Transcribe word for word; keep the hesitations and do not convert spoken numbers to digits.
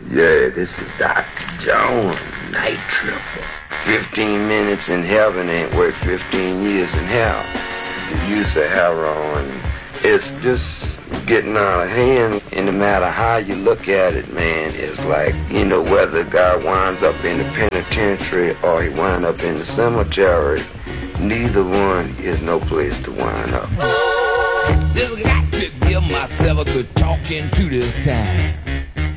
Yeah, this is Doctor Jones, Night Tripper. Fifteen minutes in heaven ain't worth fifteen years in hell. The use of heroin, it's just getting out of hand. And no matter how you look at it, man, it's like, you know, whether a guy winds up in the penitentiary or he winds up in the cemetery, neither one is no place to wind up. Just got to give myself a good talking to this time.